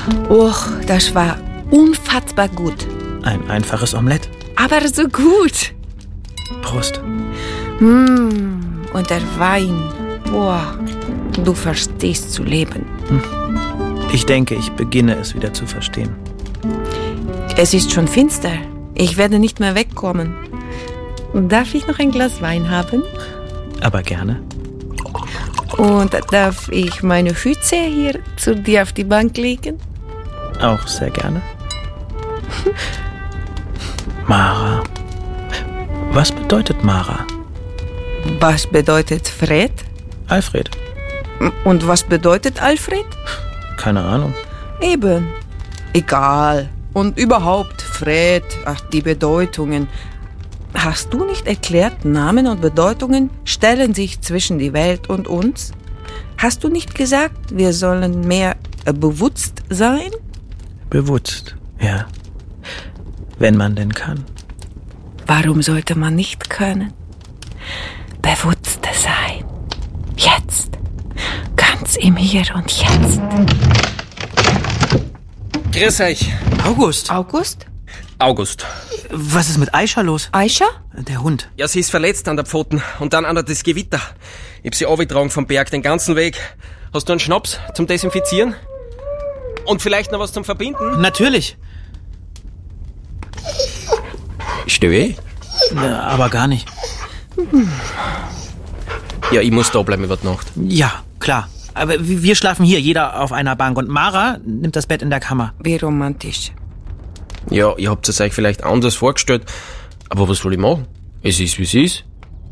Och, das war unfassbar gut. Ein einfaches Omelett. Aber so gut. Prost. Und der Wein. Boah, du verstehst zu leben. Ich denke, ich beginne es wieder zu verstehen. Es ist schon finster. Ich werde nicht mehr wegkommen. Darf ich noch ein Glas Wein haben? Aber gerne. Und darf ich meine Füße hier zu dir auf die Bank legen? Auch sehr gerne. Mara. Was bedeutet Mara? Was bedeutet Fred? Alfred. Und was bedeutet Alfred? Keine Ahnung. Eben. Egal. Und überhaupt, Fred, ach, die Bedeutungen. Hast du nicht erklärt, Namen und Bedeutungen stellen sich zwischen die Welt und uns? Hast du nicht gesagt, wir sollen mehr bewusst sein? Bewusst, ja. Wenn man denn kann. Warum sollte man nicht können? Bewusst sein. Jetzt. Ganz im Hier und Jetzt. Grüß euch. August. August. Was ist mit Aisha los? Aisha? Der Hund. Ja, sie ist verletzt an der Pfoten und dann an das Gewitter. Ich hab sie runtergetragen vom Berg den ganzen Weg. Hast du einen Schnaps zum Desinfizieren? Und vielleicht noch was zum Verbinden? Natürlich. Störe? Ja, aber gar nicht. Ja, ich muss da bleiben über die Nacht. Ja, klar. Aber wir schlafen hier, jeder auf einer Bank. Und Mara nimmt das Bett in der Kammer. Wie romantisch. Ja, ihr habt es euch vielleicht anders vorgestellt. Aber was soll ich machen? Es ist, wie es ist.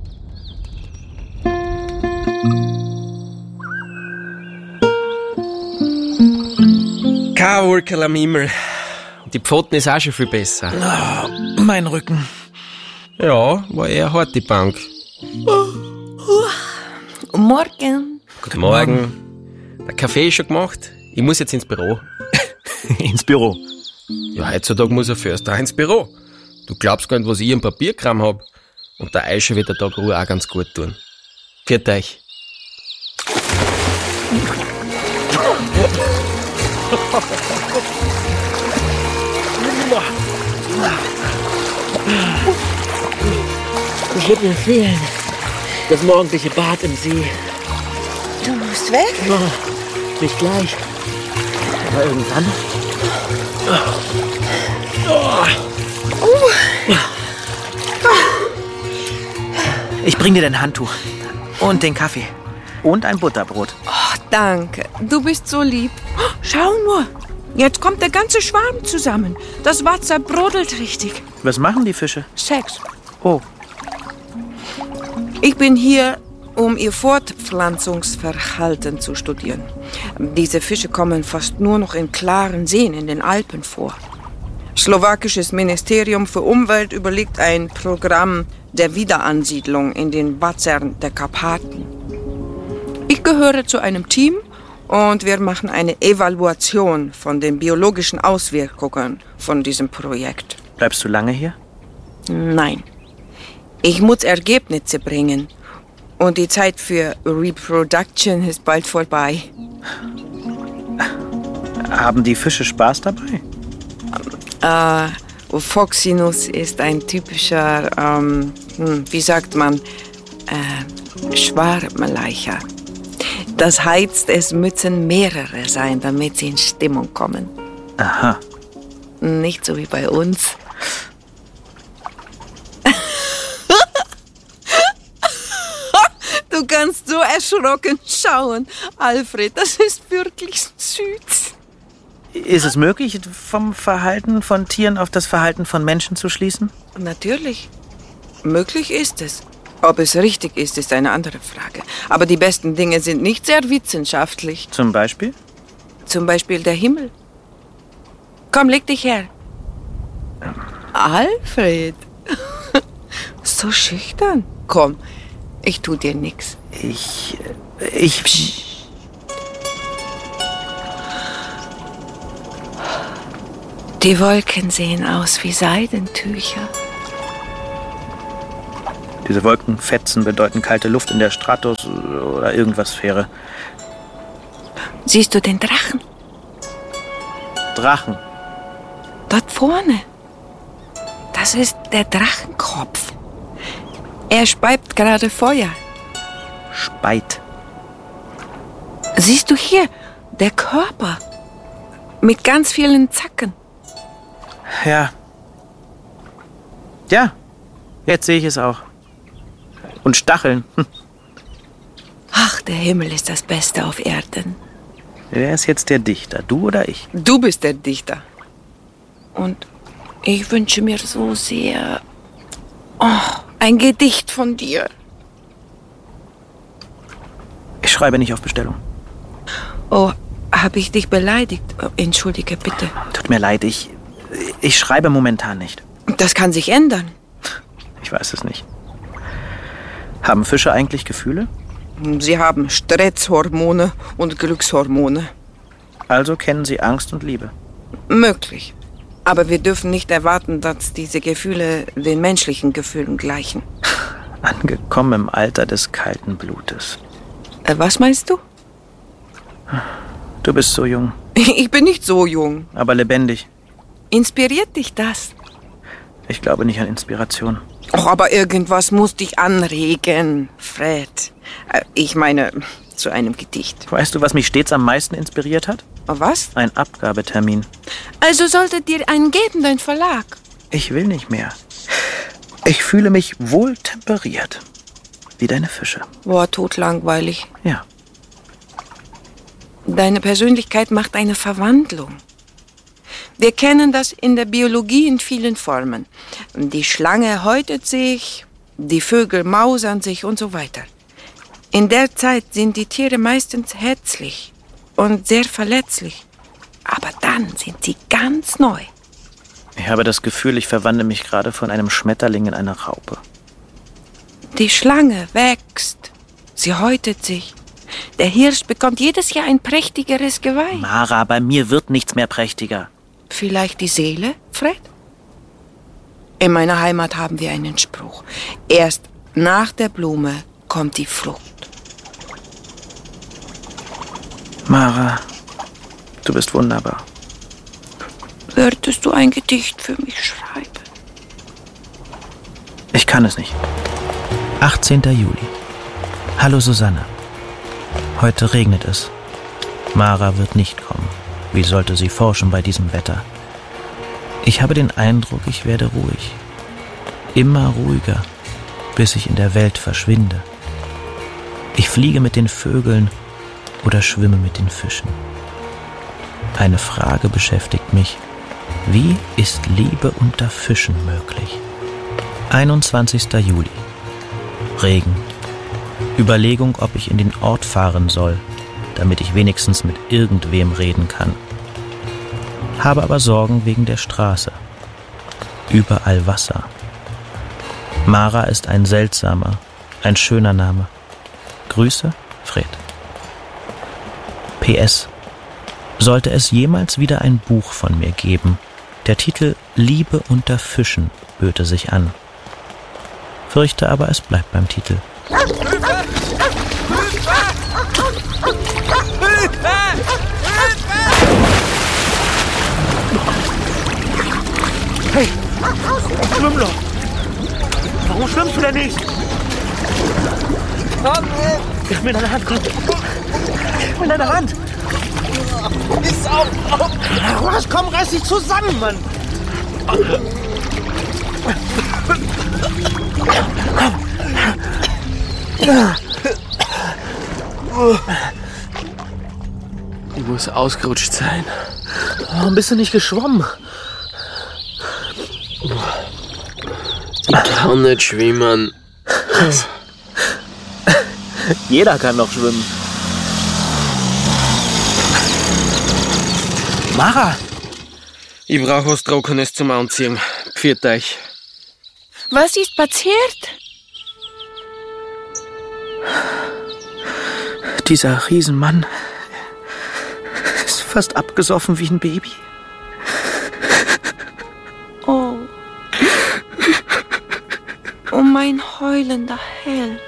Kein Wolkerl am Himmel. Die Pfoten ist auch schon viel besser. Oh, mein Rücken. Ja, war eher hart die Bank. Morgen. Guten Morgen. Der Kaffee ist schon gemacht. Ich muss jetzt ins Büro. Ins Büro. Ja, heutzutage muss ein Förster auch ins Büro. Du glaubst gar nicht, was ich im Papierkram hab. Und der Aische wird der Tag Ruhe auch ganz gut tun. Pfiat euch. Ich würde mir fehlen. Das morgendliche Bad im See. Du musst weg? Ja, nicht gleich. Aber irgendwann. Ich bring dir dein Handtuch. Und den Kaffee. Und ein Butterbrot. Oh, danke. Du bist so lieb. Oh, schau nur. Jetzt kommt der ganze Schwarm zusammen. Das Wasser brodelt richtig. Was machen die Fische? Sex. Oh, Ich bin hier, um ihr Fortpflanzungsverhalten zu studieren. Diese Fische kommen fast nur noch in klaren Seen in den Alpen vor. Slowakisches Ministerium für Umwelt überlegt ein Programm der Wiederansiedlung in den Wassern der Karpaten. Ich gehöre zu einem Team und wir machen eine Evaluation von den biologischen Auswirkungen von diesem Projekt. bleibst du lange hier? Nein. Ich muss Ergebnisse bringen. Und die Zeit für Reproduction ist bald vorbei. Haben die Fische Spaß dabei? Foxinus ist ein typischer, wie sagt man, Schwarmleicher. Das heißt, es müssen mehrere sein, damit sie in Stimmung kommen. Aha. Nicht so wie bei uns. Du kannst so erschrocken schauen, Alfred. Das ist wirklich süß. Ist es möglich, vom Verhalten von Tieren auf das Verhalten von Menschen zu schließen? Natürlich. Möglich ist es. Ob es richtig ist, ist eine andere Frage. Aber die besten Dinge sind nicht sehr wissenschaftlich. Zum Beispiel? Zum Beispiel der Himmel. Komm, leg dich her. Alfred. So schüchtern. Komm, ich tu dir nix. Ich... Die Wolken sehen aus wie Seidentücher. Diese Wolkenfetzen bedeuten kalte Luft in der Stratos oder irgendwas Sphäre. Siehst du den Drachen? Drachen. Dort vorne. Das ist der Drachenkopf. Er speit gerade Feuer. Speit. Siehst du hier, der Körper. Mit ganz vielen Zacken. Ja. Ja, jetzt sehe ich es auch. Und Stacheln. Ach, der Himmel ist das Beste auf Erden. Wer ist jetzt der Dichter, du oder ich? Du bist der Dichter. Und ich wünsche mir so sehr ein Gedicht von dir. Ich schreibe nicht auf Bestellung. Oh, habe ich dich beleidigt? Oh, entschuldige bitte. Tut mir leid, ich schreibe momentan nicht. Das kann sich ändern. Ich weiß es nicht. Haben Fische eigentlich Gefühle? Sie haben Stresshormone und Glückshormone. Also kennen sie Angst und Liebe. Möglich. Aber wir dürfen nicht erwarten, dass diese Gefühle den menschlichen Gefühlen gleichen. Angekommen im Alter des kalten Blutes. Was meinst du? Du bist so jung. Ich bin nicht so jung. Aber lebendig. Inspiriert dich das? Ich glaube nicht an Inspiration. Och, aber irgendwas muss dich anregen, Fred. Ich meine, zu einem Gedicht. Weißt du, was mich stets am meisten inspiriert hat? Was? Ein Abgabetermin. Also sollte dir einen geben, dein Verlag. Ich will nicht mehr. Ich fühle mich wohltemperiert. Wie deine Fische. Boah, totlangweilig. Ja. Deine Persönlichkeit macht eine Verwandlung. Wir kennen das in der Biologie in vielen Formen. Die Schlange häutet sich, die Vögel mausern sich und so weiter. In der Zeit sind die Tiere meistens herzlich und sehr verletzlich. Aber dann sind sie ganz neu. Ich habe das Gefühl, ich verwandle mich gerade von einem Schmetterling in eine Raupe. Die Schlange wächst, sie häutet sich. Der Hirsch bekommt jedes Jahr ein prächtigeres Geweih. Mara, bei mir wird nichts mehr prächtiger. Vielleicht die Seele, Fred? In meiner Heimat haben wir einen Spruch. Erst nach der Blume kommt die Frucht. Mara, du bist wunderbar. Würdest du ein Gedicht für mich schreiben? Ich kann es nicht. 18. Juli. Hallo Susanne. Heute regnet es. Mara wird nicht kommen. Wie sollte sie forschen bei diesem Wetter? Ich habe den Eindruck, ich werde ruhig. Immer ruhiger, bis ich in der Welt verschwinde. Ich fliege mit den Vögeln oder schwimme mit den Fischen. Eine Frage beschäftigt mich. Wie ist Liebe unter Fischen möglich? 21. Juli. Regen. Überlegung, ob ich in den Ort fahren soll, damit ich wenigstens mit irgendwem reden kann. Habe aber Sorgen wegen der Straße. Überall Wasser. Mara ist ein seltsamer, ein schöner Name. Grüße, Fred. PS. Sollte es jemals wieder ein Buch von mir geben, der Titel Liebe unter Fischen böte sich an. Fürchte aber, es bleibt beim Titel. Hey, Schwimmler! Warum schwimmst du denn nicht? Gib mir deine Hand, komm! Gib mir deine Hand! Ist auf! Was? Komm, reiß dich zusammen, Mann! Die muss ausgerutscht sein. Warum bist du nicht geschwommen? Ich kann nicht schwimmen. Jeder kann noch schwimmen. Mara! Ich brauch was Trockenes zum Anziehen. Pfiat euch. Was ist passiert? Dieser Riesenmann ist fast abgesoffen wie ein Baby. Oh. Oh, mein heulender Held.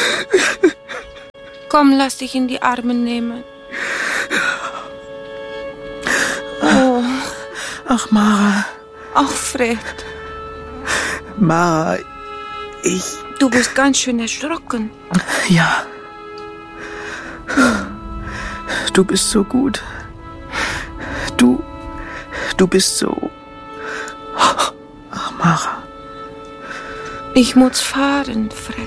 Komm, lass dich in die Arme nehmen. Oh, Ach, Mara. Ach, Fred. Mara, Du bist ganz schön erschrocken. Ja. Du bist so gut. Du bist so... Ach, Mara. Ich muss fahren, Fred.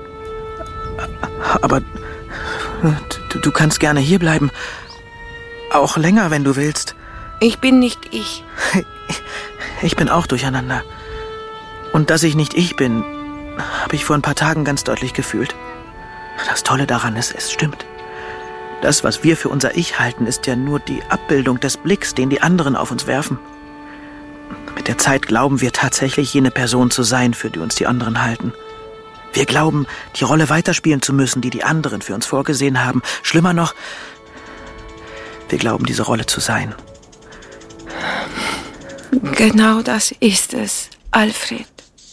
Aber du kannst gerne hierbleiben. Auch länger, wenn du willst. Ich bin nicht ich. Ich bin auch durcheinander. Und dass ich nicht ich bin, habe ich vor ein paar Tagen ganz deutlich gefühlt. Das Tolle daran ist, es stimmt. Das, was wir für unser Ich halten, ist ja nur die Abbildung des Blicks, den die anderen auf uns werfen. Mit der Zeit glauben wir tatsächlich, jene Person zu sein, für die uns die anderen halten. Wir glauben, die Rolle weiterspielen zu müssen, die die anderen für uns vorgesehen haben. Schlimmer noch, wir glauben, diese Rolle zu sein. Genau das ist es, Alfred.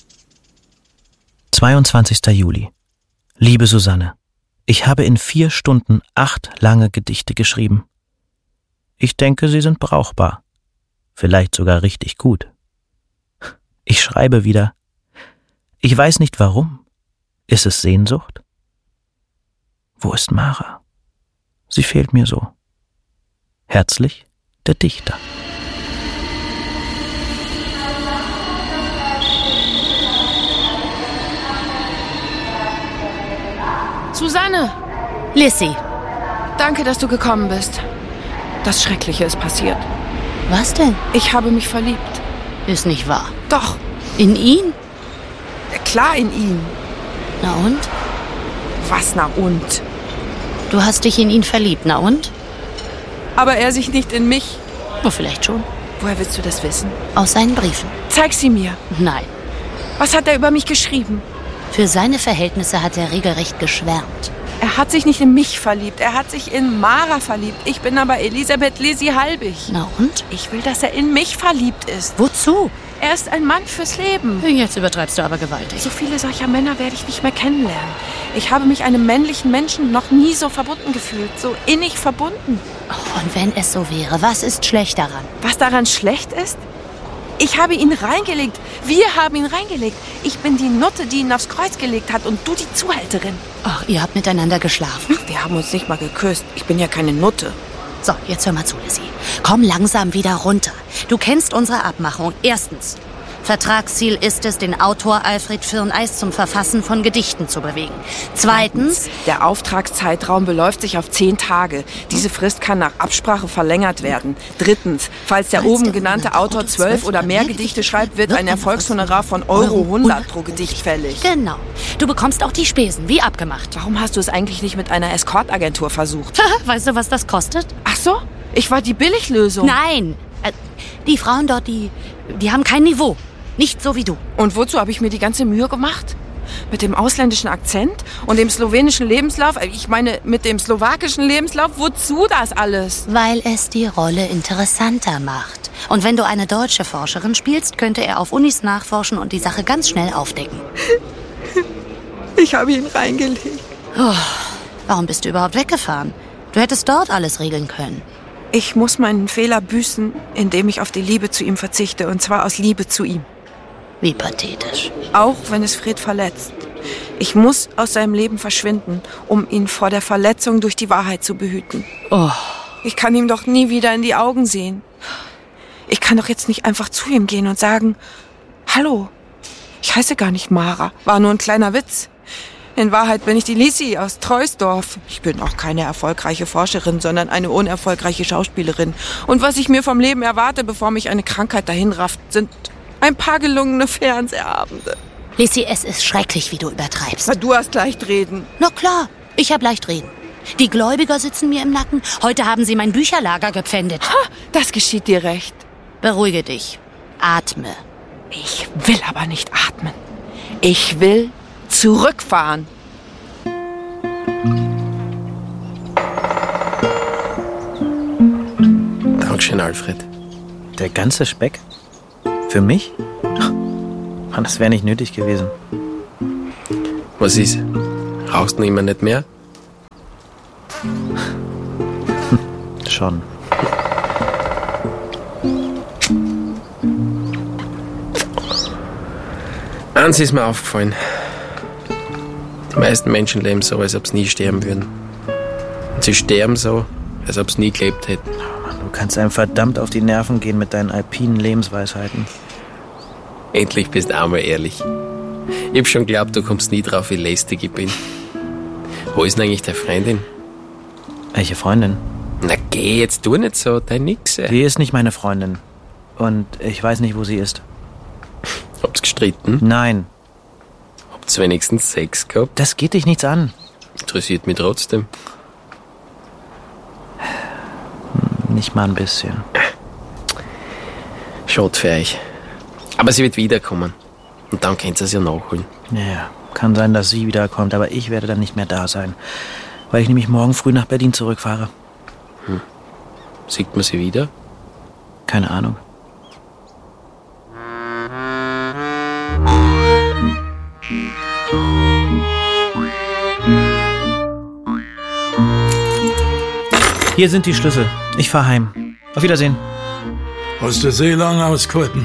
22. Juli. Liebe Susanne, ich habe in 4 Stunden 8 lange Gedichte geschrieben. Ich denke, sie sind brauchbar. Vielleicht sogar richtig gut. Ich schreibe wieder. Ich weiß nicht warum. Ist es Sehnsucht? Wo ist Mara? Sie fehlt mir so. Herzlich, der Dichter. Susanne! Lissy. Danke, dass du gekommen bist. Das Schreckliche ist passiert. Was denn? Ich habe mich verliebt. Ist nicht wahr. Doch, In ihn? klar in ihn. Na und? Was na und? Du hast dich in ihn verliebt, na und? Aber er sich nicht in mich. Oh, vielleicht schon. Woher willst du das wissen? Aus seinen Briefen. Zeig sie mir. Nein. Was hat er über mich geschrieben? Für seine Verhältnisse hat er regelrecht geschwärmt. Er hat sich nicht in mich verliebt. Er hat sich in Mara verliebt. Ich bin aber Elisabeth Lisi Halbig. Na und? Ich will, dass er in mich verliebt ist. Wozu? Er ist ein Mann fürs Leben. Jetzt übertreibst du aber gewaltig. So viele solcher Männer werde ich nicht mehr kennenlernen. Ich habe mich einem männlichen Menschen noch nie so verbunden gefühlt. So innig verbunden. Oh, und wenn es so wäre, was ist schlecht daran? Was daran schlecht ist? Ich habe ihn reingelegt. Wir haben ihn reingelegt. Ich bin die Nutte, die ihn aufs Kreuz gelegt hat und du die Zuhälterin. Ach, ihr habt miteinander geschlafen? Wir haben uns nicht mal geküsst. Ich bin ja keine Nutte. So, jetzt hör mal zu, Lissy. Komm langsam wieder runter. Du kennst unsere Abmachung. Erstens, Vertragsziel ist es, den Autor Alfred Firneis zum Verfassen von Gedichten zu bewegen. Zweitens, der Auftragszeitraum beläuft sich auf 10 Tage. Diese Frist kann nach Absprache verlängert werden. Drittens, falls der oben genannte Autor 12 oder mehr Gedichte schreibt, wird ein Erfolgshonorar von Euro 100 pro Gedicht fällig. Genau. Du bekommst auch die Spesen, wie abgemacht. Warum hast du es eigentlich nicht mit einer Escortagentur versucht? Weißt du, was das kostet? Ach so, ich war die Billiglösung. Nein. Die Frauen dort, die haben kein Niveau. Nicht so wie du. Und wozu habe ich mir die ganze Mühe gemacht? Mit dem ausländischen Akzent und dem slowenischen Lebenslauf? Ich meine, mit dem slowakischen Lebenslauf? Wozu das alles? Weil es die Rolle interessanter macht. Und wenn du eine deutsche Forscherin spielst, könnte er auf Unis nachforschen und die Sache ganz schnell aufdecken. Ich habe ihn reingelegt. Oh, warum bist du überhaupt weggefahren? Du hättest dort alles regeln können. Ich muss meinen Fehler büßen, indem ich auf die Liebe zu ihm verzichte. Und zwar aus Liebe zu ihm. Wie pathetisch. Auch wenn es Fred verletzt. Ich muss aus seinem Leben verschwinden, um ihn vor der Verletzung durch die Wahrheit zu behüten. Oh. Ich kann ihm doch nie wieder in die Augen sehen. Ich kann doch jetzt nicht einfach zu ihm gehen und sagen, hallo, ich heiße gar nicht Mara, war nur ein kleiner Witz. In Wahrheit bin ich die Lisi aus Treusdorf. Ich bin auch keine erfolgreiche Forscherin, sondern eine unerfolgreiche Schauspielerin. Und was ich mir vom Leben erwarte, bevor mich eine Krankheit dahinrafft, sind ein paar gelungene Fernsehabende. Lissy, es ist schrecklich, wie du übertreibst. Na, du hast leicht reden. Na klar, ich hab leicht reden. Die Gläubiger sitzen mir im Nacken. Heute haben sie mein Bücherlager gepfändet. Ha, das geschieht dir recht. Beruhige dich. Atme. Ich will aber nicht atmen. Ich will zurückfahren. Dankeschön, Alfred. Der ganze Speck? Für mich? Mann, das wäre nicht nötig gewesen. Was ist? Rauchst du immer nicht mehr? Schon. Eins ist mir aufgefallen. Die meisten Menschen leben so, als ob sie nie sterben würden. Und sie sterben so, als ob sie nie gelebt hätten. Du kannst einem verdammt auf die Nerven gehen mit deinen alpinen Lebensweisheiten. Endlich bist du einmal ehrlich. Ich hab schon geglaubt, du kommst nie drauf, wie lästig ich bin. Wo ist denn eigentlich deine Freundin? Welche Freundin? Na geh, jetzt tu nicht so, dein Nixe. Die ist nicht meine Freundin. Und ich weiß nicht, wo sie ist. Habt's gestritten? Nein. Habt's wenigstens Sex gehabt? Das geht dich nichts an. Interessiert mich trotzdem. Nicht mal ein bisschen. Schade für euch. Aber sie wird wiederkommen. Und dann könnt ihr es ja nachholen. Ja, kann sein, dass sie wiederkommt, aber ich werde dann nicht mehr da sein. Weil ich nämlich morgen früh nach Berlin zurückfahre. Sieht man sie wieder? Keine Ahnung. Hier sind die Schlüssel. Ich fahr heim. Auf Wiedersehen. Hast du sehr lange ausgehalten?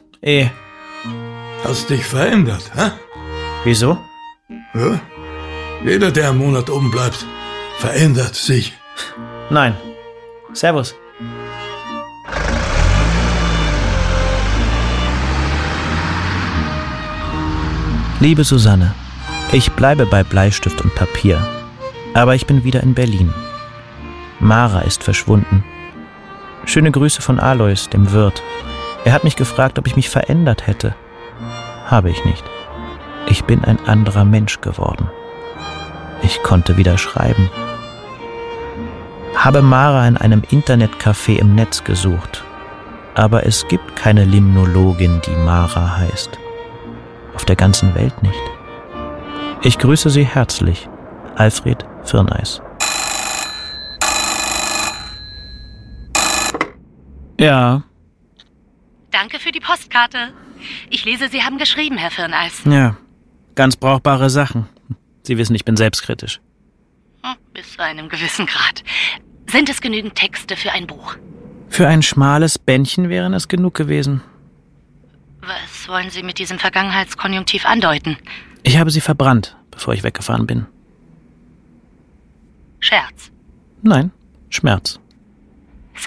Hast dich verändert, hä? Wieso? Ja? Jeder, der einen Monat oben bleibt, verändert sich. Nein. Servus. Liebe Susanne, ich bleibe bei Bleistift und Papier. Aber ich bin wieder in Berlin. Mara ist verschwunden. Schöne Grüße von Alois, dem Wirt. Er hat mich gefragt, ob ich mich verändert hätte. Habe ich nicht. Ich bin ein anderer Mensch geworden. Ich konnte wieder schreiben. Habe Mara in einem Internetcafé im Netz gesucht. Aber es gibt keine Limnologin, die Mara heißt. Auf der ganzen Welt nicht. Ich grüße Sie herzlich. Alfred Firneis. Ja. Danke für die Postkarte. Ich lese, Sie haben geschrieben, Herr Firneis. Ja, ganz brauchbare Sachen. Sie wissen, ich bin selbstkritisch. Bis zu einem gewissen Grad. Sind es genügend Texte für ein Buch? Für ein schmales Bändchen wären es genug gewesen. Was wollen Sie mit diesem Vergangenheitskonjunktiv andeuten? Ich habe sie verbrannt, bevor ich weggefahren bin. Scherz. Nein, Schmerz. So.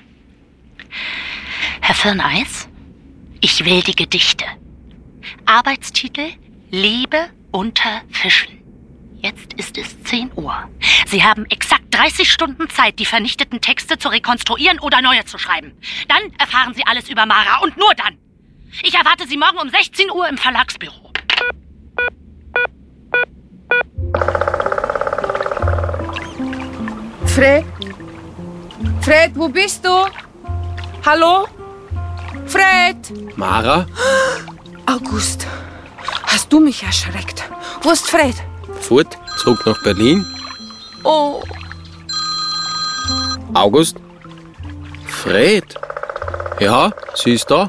Herr Firneis, ich will die Gedichte. Arbeitstitel: Liebe unter Fischen. Jetzt ist es 10 Uhr. Sie haben exakt 30 Stunden Zeit, die vernichteten Texte zu rekonstruieren oder neue zu schreiben. Dann erfahren Sie alles über Mara und nur dann. Ich erwarte Sie morgen um 16 Uhr im Verlagsbüro. Fred? Fred, wo bist du? Hallo? Fred? Mara? August, hast du mich erschreckt? Wo ist Fred? Fort, zurück nach Berlin. Oh. August? Fred? Ja, sie ist da.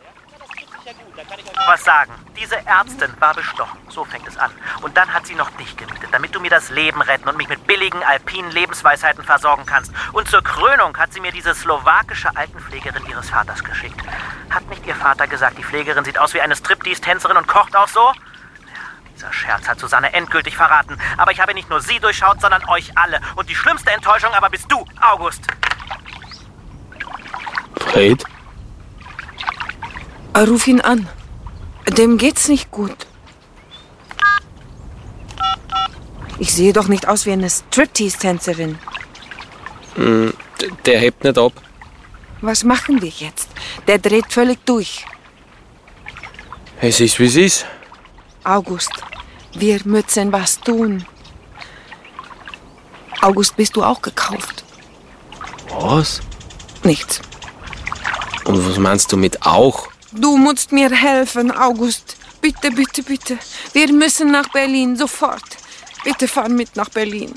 Was sagen? Diese Ärztin war bestochen. So fängt es an. Und dann hat sie noch dich gemietet, damit du mir das Leben retten und mich mit billigen, alpinen Lebensweisheiten versorgen kannst. Und zur Krönung hat sie mir diese slowakische Altenpflegerin ihres Vaters geschickt. Hat nicht ihr Vater gesagt, die Pflegerin sieht aus wie eine Striptease-Tänzerin und kocht auch so? Ja, dieser Scherz hat Susanne endgültig verraten. Aber ich habe nicht nur sie durchschaut, sondern euch alle. Und die schlimmste Enttäuschung aber bist du, August. Fred? Ruf ihn an. Dem geht's nicht gut. Ich sehe doch nicht aus wie eine Striptease-Tänzerin. Der hebt nicht ab. Was machen wir jetzt? Der dreht völlig durch. Es ist, wie es ist. August, wir müssen was tun. August, bist du auch gekauft? Was? Nichts. Und was meinst du mit auch? Du musst mir helfen, August. Bitte, bitte, bitte. Wir müssen nach Berlin, sofort. Bitte fahr mit nach Berlin.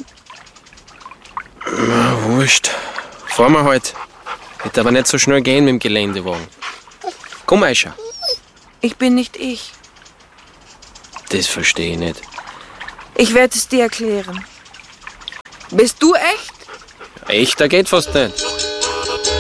Na, wurscht. Fahren wir halt. Wird aber nicht so schnell gehen mit dem Geländewagen. Komm, Aisha. Ich bin nicht ich. Das verstehe ich nicht. Ich werde es dir erklären. Bist du echt? Echter geht fast nicht.